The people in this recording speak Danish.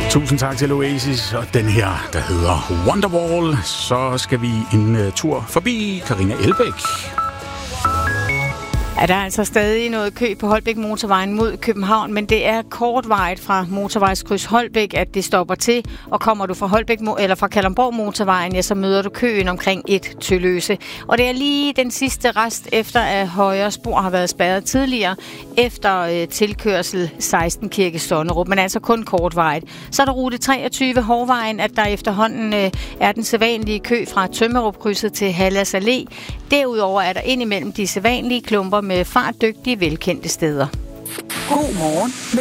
Tusind tak til Oasis og den her, der hedder Wonderwall. Så skal vi en tur forbi Carina Elbæk. Ja, der er altså stadig noget kø på Holbæk Motorvejen mod København, men det er kortvarigt fra motorvejskryds Holbæk, at det stopper til, og kommer du fra Holbæk eller fra Kalundborg Motorvejen, ja, så møder du køen omkring Tølløse. Og det er lige den sidste rest efter, at højre spor har været spærret tidligere, efter tilkørsel 16 Kirke Sonnerup, men altså kun kortvarigt. Så er der rute 23 Hårvejen, at der efterhånden er den sædvanlige kø fra Tømmerup-krydset til Hallas Allé. Derudover er der indimellem de sædvanlige klumper med fartdygtige, velkendte steder. God morgen.